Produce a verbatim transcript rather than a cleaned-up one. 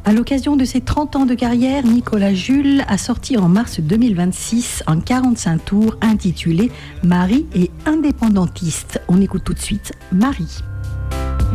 À l'occasion de ses trente ans de carrière, Nicolas Jules a sorti en mars deux mille vingt-six un quarante-cinq tours intitulé Marie et indépendantiste. On écoute tout de suite Marie.